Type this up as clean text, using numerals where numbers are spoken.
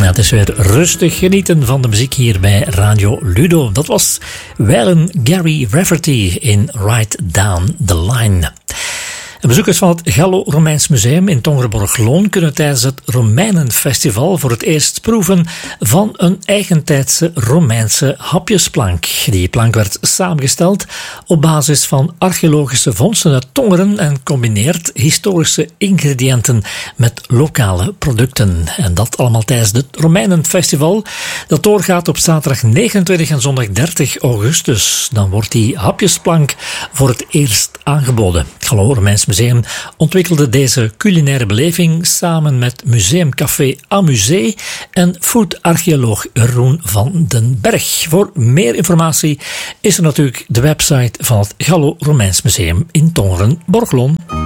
Ja, het is weer rustig genieten van de muziek hier bij Radio Ludo. Dat was Waylon Gary Rafferty in Right Down the Line. Bezoekers van het Gallo-Romeins Museum in Tongeren-Borgloon kunnen tijdens het Romeinenfestival voor het eerst proeven van een eigentijdse Romeinse hapjesplank. Die plank werd samengesteld op basis van archeologische vondsten uit Tongeren en combineert historische ingrediënten met lokale producten. En dat allemaal tijdens het Romeinenfestival, dat doorgaat op zaterdag 29 en zondag 30 augustus. Dan wordt die hapjesplank voor het eerst aangeboden. Het Gallo-Romeins Museum ontwikkelde deze culinaire beleving samen met Museumcafé Amusé en foodarcheoloog Roen van den Berg. Voor meer informatie is er natuurlijk de website van het Gallo-Romeins Museum in Tongeren-Borgloon.